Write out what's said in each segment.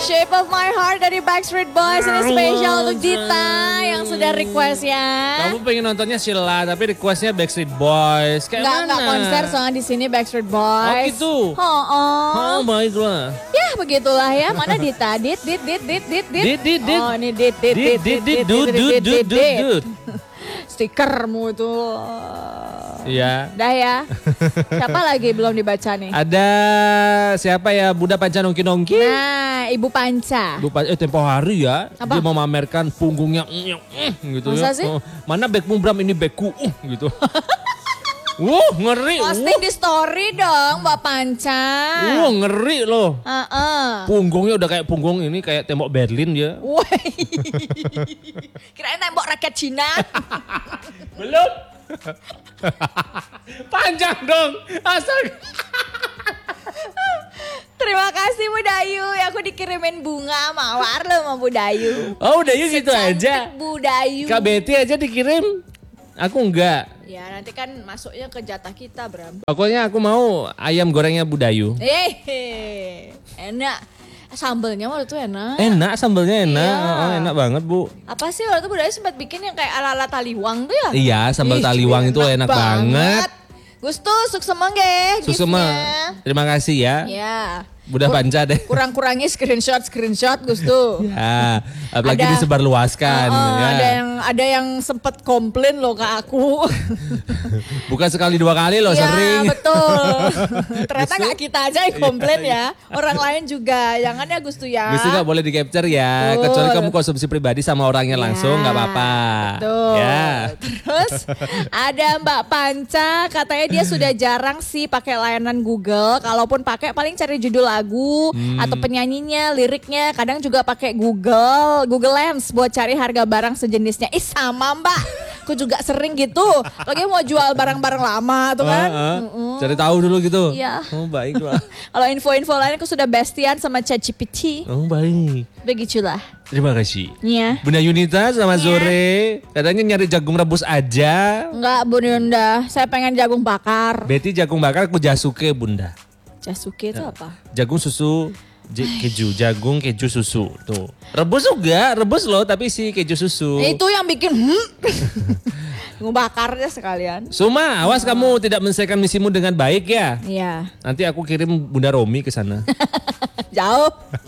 Shape of My Heart dari Backstreet Boys. Ini spesial untuk Dita yang sudah request ya. Kamu pengen nontonnya Sheila, tapi requestnya Backstreet Boys. Kayak mana? Enggak konser soalnya di sini Backstreet Boys. Oh gitu? Oh, baiklah. ya begitulah ya. Mana Dita? Dit. Oh ini dit. Stikermu itu. Iya. Dah ya. Siapa lagi belum dibaca nih? Ada siapa ya? Bunda Panca Nongki. Nah, Ibu Panca. Tempo hari ya. Apa? Dia memamerkan punggungnya gitu. Masa ya. sih? Mana backmu Bram, ini backku gitu. Ngeri. Posting di story dong Mbak Panca. Ngeri loh. Punggungnya udah kayak punggung ini, kayak tembok Berlin ya. Woi. Kirain tembok rakyat Cina. Belum. Panjang dong. Asal. Terima kasih Bu Dayu. Aku dikirimin bunga mawar loh sama Bu Dayu. Oh udah ya gitu aja. Bu Dayu. Kak Betty aja dikirim. Aku enggak. Ya nanti kan masuknya ke jatah kita Bram. Pokoknya aku mau ayam gorengnya Budayu. Enak. Sambelnya waktu itu enak. Enak, sambelnya enak. Iya. Enak banget Bu. Apa sih waktu itu Bu Dayu sempat bikin yang kayak ala-ala taliwang tuh ya? Iya, sambal taliwang itu enak banget. Gusto, sukses mangge. Susuma. Terima kasih ya. Ya. Budah Panca deh. Kurang-kurangi screenshot Gusto. Ya, apalagi disebarluaskan. Ya. Ada yang sempat komplain loh ke aku. Bukan sekali dua kali loh, ya, sering. Betul. Ternyata nggak kita aja yang komplain ya. Orang lain juga. Jangan ya Gusto ya. Gusto nggak boleh di capture ya. Betul. Kecuali kamu konsumsi pribadi sama orangnya langsung, nggak apa-apa. Betul. Ya. Terus ada Mbak Panca, katanya dia sudah jarang sih pakai layanan Google. Kalaupun pakai paling cari judul lagu atau penyanyinya, liriknya. Kadang juga pakai Google Lens buat cari harga barang sejenisnya. Sama Mbak, aku juga sering gitu. Lagi mau jual barang-barang lama tuh kan. Cari tahu dulu gitu. Iya. Oh baiklah. Kalau info-info lain aku sudah bestian sama ChatGPT. Oh baik. Begitulah. Terima kasih. Iya. Bunda Yunita selamat sore. Katanya nyari jagung rebus aja. Enggak Bunda Yunda, saya pengen jagung bakar. Betty jagung bakar, aku jasuke Bunda. Jasuke itu apa? Jagung susu keju, jagung keju susu tuh. Rebus juga, rebus loh tapi si keju susu. Itu yang bikin ngebakarnya sekalian. Suma, awas kamu tidak menyelesaikan misimu dengan baik ya. Iya. Nanti aku kirim Bunda Romi ke sana. Jauh.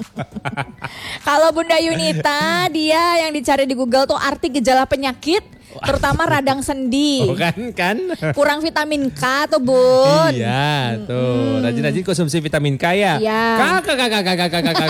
Kalau Bunda Yunita, dia yang dicari di Google tuh arti gejala penyakit, terutama radang sendi. Oh kan? Kurang vitamin K tuh Bun. Iya tuh, rajin-rajin konsumsi vitamin K ya. Iya. Kakak.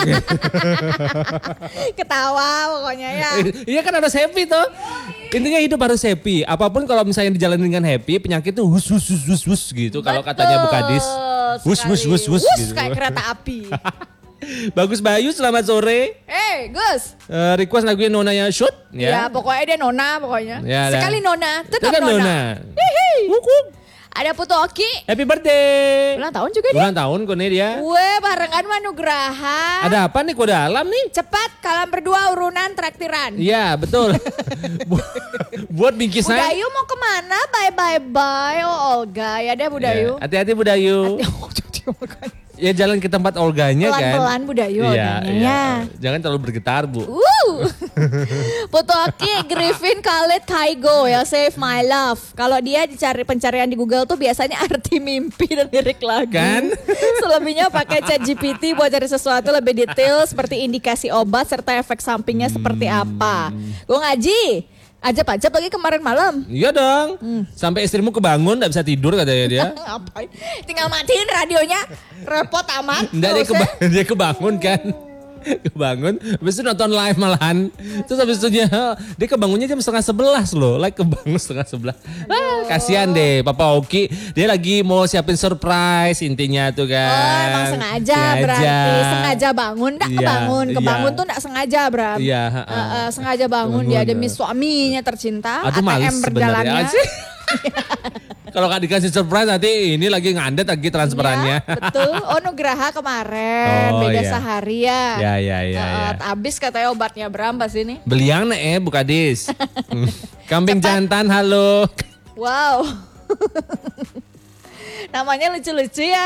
Ketawa pokoknya ya. Iya kan harus happy tuh. Intinya hidup harus happy. Apapun kalau misalnya dijalani dengan happy, penyakit tuh hus gitu. Kalau katanya Bu Kadis. Hus gitu. Kayak kereta api. Bagus Bayu, selamat sore. Gus. Request lagunya Nona yang shoot Ya ya. pokoknya dia Nona pokoknya. Ya, Sekali Nona, tetap Tetap Nona. Nona. Wuk. Ada Putu Oki. Happy birthday. Ulang tahun juga dia. Ulang tahun kok nih dia. Weh, barengan Manugraha. Ada apa nih kode alam nih? Cepat, kalian berdua urunan traktiran. Iya betul. Buat bingkisan. Budayu mau kemana? Bye. Oh Olga, ya deh Budayu. Hati-hati Budayu. Ya jalan ke tempat Olganya kan. Pelan-pelan Budayu Olganya ya. Jangan terlalu bergetar Bu. Putu Oki, Griffin, Khalid, Kaigo ya, Save My Love. Kalau dia dicari pencarian di Google tuh biasanya arti mimpi dan lirik lagu. Kan? Selebihnya pakai ChatGPT buat cari sesuatu lebih detail seperti indikasi obat serta efek sampingnya seperti apa. Gue ngaji. Ajab lagi kemarin malam. Iya dong. Sampai istrimu kebangun gak bisa tidur katanya dia. Ngapain? Tinggal matiin radionya. Repot amat. Enggak, dia kebangun kan. Kebangun, habis itu nonton live malahan. Terus habis itu dia kebangunnya jam 10:30 loh. Like kebangun 10:30. Kasihan deh Papa Oki. Dia lagi mau siapin surprise intinya tuh kan. Oh emang sengaja berarti. Sengaja bangun. Kebangun tuh gak sengaja Bram. Iya. Sengaja bangun dia demi suaminya tercinta. Aduh males sebenarnya. Kalau gak dikasih surprise nanti ini lagi ngandet lagi transferannya. Ya, betul. Oh Nugraha kemarin beda sehari ya. Ya. Habis katanya obatnya Bram pas ini. Beliang nih Bu Kadis. Kambing jantan halo. Wow. Namanya lucu-lucu ya.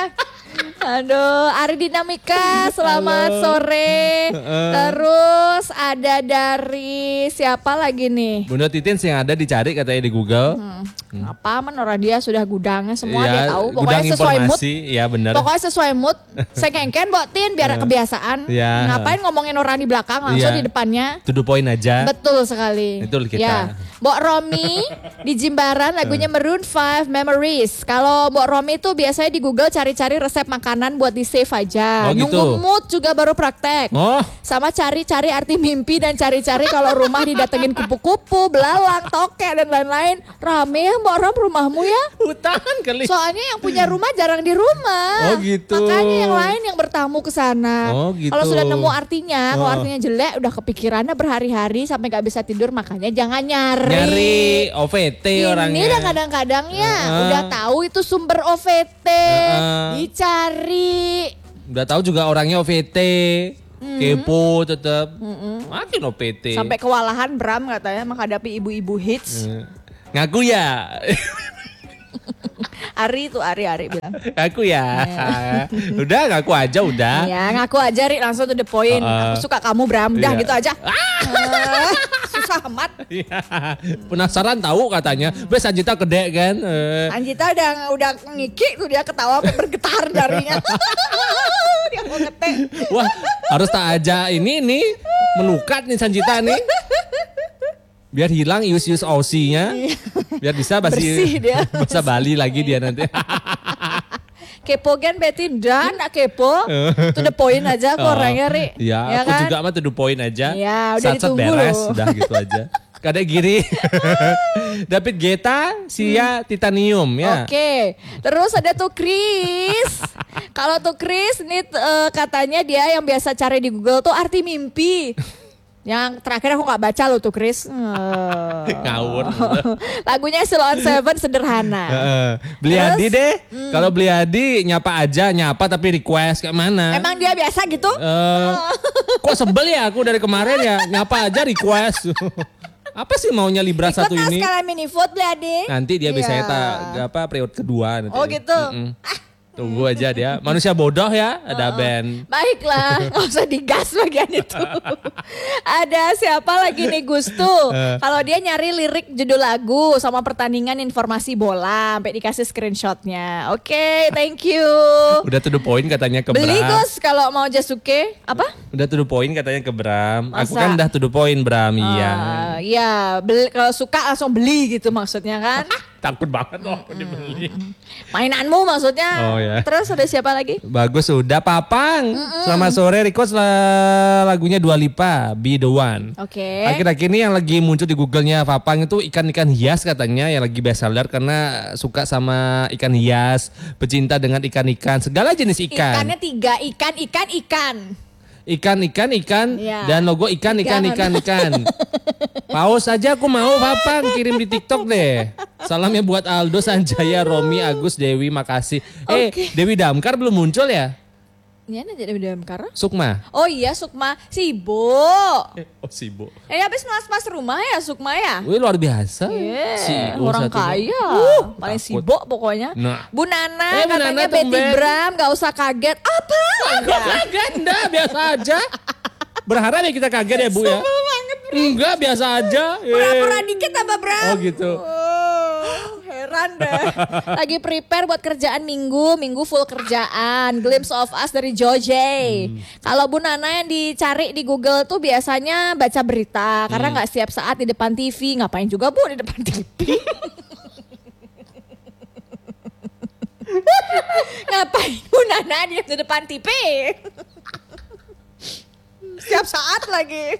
Aduh, Ari Dinamika, selamat sore. Terus ada dari siapa lagi nih? Bunda Titin yang ada dicari katanya di Google. Apa menurut dia sudah gudangnya semua Iya, dia tahu. gudang Pokoknya sesuai mood. informasi, ya benar. Pokoknya sesuai mood. Saya kengken Mbok Tin biar kebiasaan. Iya. Ngapain ngomongin orang di belakang langsung Iya. di depannya. To the point aja. Betul sekali. Betul kita. Ya. Mbok Romi di Jimbaran lagunya Maroon 5 Memories. Kalau Mbok Romi itu biasanya di Google cari-cari resep makanan buat di save aja. Oh, gitu. Nunggu mood juga baru praktek. Oh, Sama cari-cari arti mimpi dan cari-cari kalau rumah didatengin kupu-kupu, belalang, tokek dan lain-lain. Rame ya Mbok Rom rumahmu ya? hutan kali. Soalnya yang punya rumah jarang di rumah. Oh, gitu. Makanya yang lain yang bertamu ke sana. Oh, gitu. Kalau sudah nemu artinya, kalau Oh. artinya jelek udah kepikirannya berhari-hari sampai gak bisa tidur, makanya jangan nyari. Nyari OVT orangnya. Ini udah kadang-kadang ya, Heeh. udah tahu itu sumber OVT, Heeh. dicari. Udah tahu juga orangnya OVT. Kepo tetap. Makin OVT. Sampai kewalahan Bram katanya menghadapi ibu-ibu hits. Ngaku ya. Ari bilang. Ngaku ya. Udah ngaku aja udah. Ya ngaku aja Ri, langsung to the point. Aku suka kamu Bram, udah Iya. gitu aja. Susah amat. Iya. Penasaran tahu katanya. Bes Anjita gede kan. Anjita udah ngikik tuh dia ketawa sampai bergetar jarinya. Dia mau ngetek. Wah, harus tak aja ini nih melukat nih Sanjita nih. Biar hilang ius-ius Aussie-nya. Biar bisa Bersih dia. bahasa Bali lagi dia nanti. Kepo kan Betty dan kepo. To the point aja kok orangnya Ri. Iya, aku kan? juga mah to the point aja. Iya, udah Sat-sat ditunggu beres, loh. udah gitu aja. Kadek giri. David Guetta, Sia Titanium ya. Oke, terus ada tuh Chris. Kalau tuh Chris nih katanya dia yang biasa cari di Google tuh arti mimpi. Yang terakhir aku gak baca loh tuh Chris. Ngawur. Lagunya Still on Seven sederhana. Beli Terus? Adi deh. Kalau beli Adi nyapa aja, nyapa tapi request kayak mana? Emang dia biasa gitu? Kok sebel ya aku dari kemarin ya, nyapa aja request. Apa sih maunya Libra Ikut satu ini? skala mini food beli Ade. Nanti dia bisa Iya. periode kedua nanti. Oh gitu. Tunggu aja dia. Manusia bodoh ya, ada band. Baiklah, nggak usah digas bagian itu. Ada siapa lagi nih Gustu? Kalau dia nyari lirik judul lagu sama pertandingan informasi bola, sampai dikasih screenshotnya. Oke, thank you. Udah to the point katanya ke Beli Bram. Gus kalau mau Jasuke apa? Udah to the point katanya ke Bram. Aku Masa? kan udah to the point Bram, iya. Iya, kalau suka langsung beli gitu maksudnya kan? Takut banget loh dibeli. Mainanmu maksudnya. Oh, ya. Terus ada siapa lagi? Bagus udah Papang. Selamat sore request lagunya Dua Lipa, Be The One. Oke. Akhir-akhir ini yang lagi muncul di Google-nya Papang itu ikan-ikan hias katanya yang lagi best seller karena suka sama ikan hias, pecinta dengan ikan-ikan, segala jenis ikan. Ikannya 3, ikan. Ikan Iya. dan logo ikan. Paus aja aku mau Papang kirim di TikTok deh. Salamnya buat Aldo, Sanjaya, Romi, Agus, Dewi, makasih. Oke. Dewi Damkar belum muncul ya? Ini aja dari Damkar. Sukma. Oh iya Sukma, Sibo. Oh sibuk. Habis mas rumah ya Sukma ya. Wih luar biasa. Orang kaya, paling takut. sibuk pokoknya. Nah. Bu Nana Bu katanya Nana Betty tumben. Bram gak usah kaget. Apa? Kaget enggak, biasa aja. Berharap ya kita kaget ya Bu ya. Enggak, biasa aja. Pura-pura dikit apa Bram? Oh gitu. Heran deh. Lagi prepare buat kerjaan minggu full kerjaan. Glimpse of Us dari Joje. Kalau Bu Nana yang dicari di Google tuh biasanya baca berita. Karena gak setiap saat di depan TV. Ngapain juga Bu di depan TV? Ngapain Bu Nana di depan TV? Setiap saat lagi.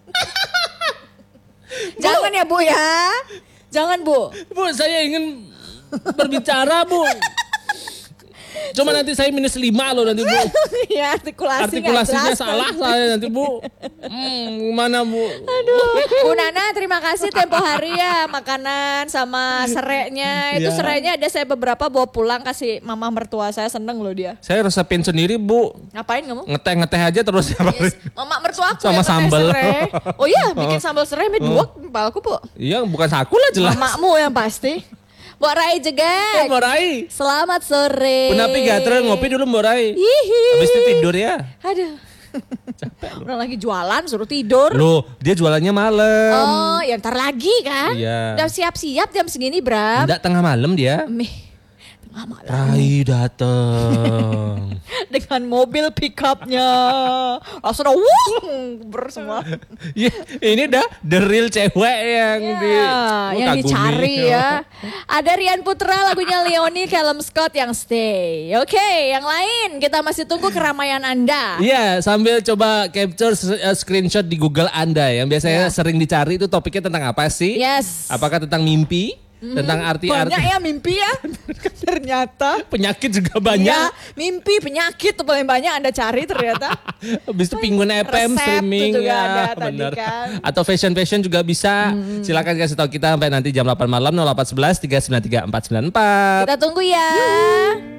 Jangan ya Bu ya. Jangan Bu. Bu, saya ingin berbicara Bu. Cuma nanti saya -5 loh nanti Bu. Ya Artikulasinya salah saya nanti Bu. Gimana Bu? Aduh, Bu Nana terima kasih tempo hari ya makanan sama serainya. Itu Ya. serainya ada saya beberapa bawa pulang kasih mama mertua saya, seneng loh dia. Saya resepin sendiri Bu. Ngapain kamu? Ngeteh aja terus. Mama mertua aku Sama yang pakai sambel. serai. Oh iya, bikin sambal serai medok kepalaku Bu. Iya, bukan saku lah jelas. Mamamu yang pasti. Mbok Rai Jegat. Mbak Rai. Selamat sore. Punapi gatel ngopi dulu Mbak Rai. Hihi. Habis itu tidur ya. Aduh. Udah lagi jualan suruh tidur. Loh, dia jualannya malam. Oh, ya ntar lagi kan. Iya. Udah siap-siap jam segini, Bram. Enggak tengah malam dia. Tengah malam. Rai dateng. Dengan mobil pickupnya. Langsung udah semua. Ya, ini dah the real cewek yang Yang kagumi. dicari ya. Ada Rian Putra lagunya Leonie Callum Scott yang Stay. Oke, yang lain kita masih tunggu keramaian Anda. Iya, sambil coba capture screenshot di Google Anda yang biasanya sering dicari itu topiknya tentang apa sih? Yes. Apakah tentang mimpi? Tentang arti-arti? Banyak ya mimpi ya. Ternyata. Penyakit juga banyak. Ya, mimpi, penyakit tuh paling banyak Anda cari ternyata. Habis itu Penguin FM Resep streaming tuh juga ya, ada tadi bener. kan. Atau fashion juga bisa. Silakan kasih tahu kita sampai nanti jam 8 malam 0811 393 494. Kita tunggu ya.